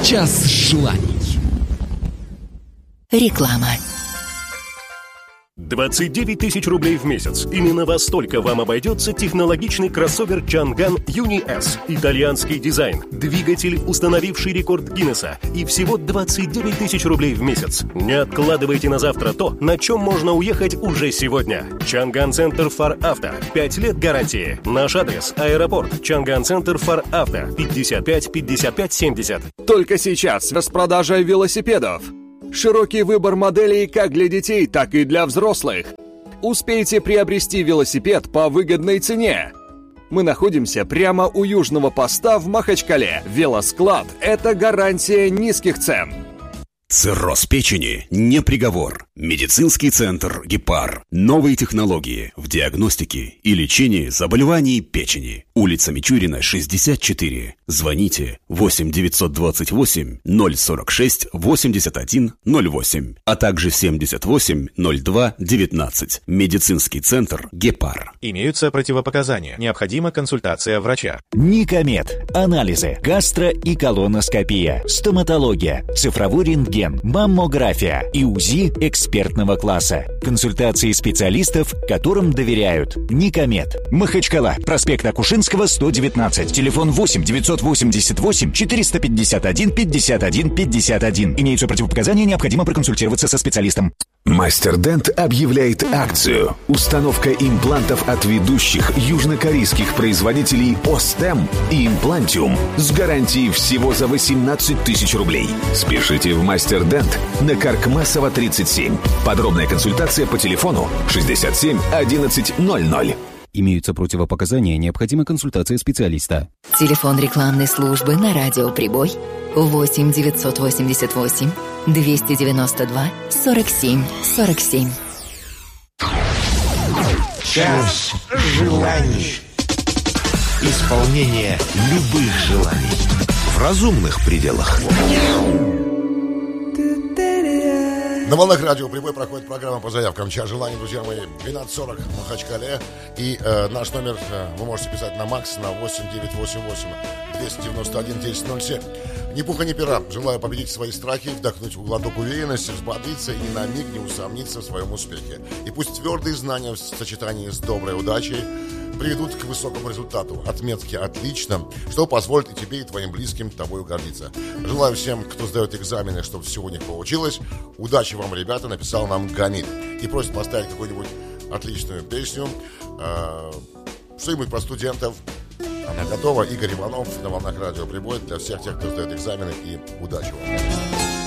Час желаний. Реклама. 29 тысяч рублей в месяц. Именно во столько вам обойдется технологичный кроссовер Чанган Юни S. Итальянский дизайн, двигатель, установивший рекорд Гиннесса, и всего 29 тысяч рублей в месяц. Не откладывайте на завтра то, на чем можно уехать уже сегодня. Чанган Центр Фар Авто. 5 лет гарантии. Наш адрес: аэропорт. Чанган Центр Фар Авто. 55 55 70. Только сейчас распродажа велосипедов. Широкий выбор моделей как для детей, так и для взрослых. Успейте приобрести велосипед по выгодной цене. Мы находимся прямо у южного поста в Махачкале. Велосклад – это гарантия низких цен. Цирроз печени не приговор. Медицинский центр «Гепар». Новые технологии в диагностике и лечении заболеваний печени. Улица Мичурина, 64. Звоните 8 928 046 81 08, а также 78 02 19. Медицинский центр «Гепар». Имеются противопоказания. Необходима консультация врача. Никомед. Анализы. Гастро- и колоноскопия. Стоматология. Цифровой рентген. Маммография. И УЗИ экспертного класса. Консультации специалистов, которым доверяют. Никомед. Махачкала. Проспект Акушинского, 119. Телефон 8 988 451 51 51. Имеются противопоказания, необходимо проконсультироваться со специалистом. Мастер Дент объявляет акцию. Установка имплантов от ведущих южнокорейских производителей Остем и Имплантиум с гарантией всего за 18 тысяч рублей. Спешите в Мастер Дент на Каркмасова, 37. Подробная консультация по телефону 67 11 00. Имеются противопоказания, необходима консультация специалиста. Телефон рекламной службы на радио «Прибой» 8 988 292 47 47. Час желаний. Исполнение любых желаний в разумных пределах. На волнах радио «Прибой» проходит программа по заявкам «Час желаний», друзья мои, 12:40 в Махачкале. И наш номер вы можете писать на МАКС на 8988 291 1007. Ни пуха, ни пера. Желаю победить свои страхи, вдохнуть в глоток уверенности, взбодриться и ни на миг не усомниться в своем успехе. И пусть твердые знания в сочетании с доброй удачей приведут к высокому результату, отметке «отлично», что позволит и тебе, и твоим близким тобой гордиться. Желаю всем, кто сдает экзамены, чтобы все у них получилось. Удачи вам, ребята, написал нам Гамид. И просит поставить какую-нибудь отличную песню, что-нибудь про студентов. Она готова. Игорь Иванов на волнах радио «Прибой» для всех тех, кто сдает экзамены, и удачи вам.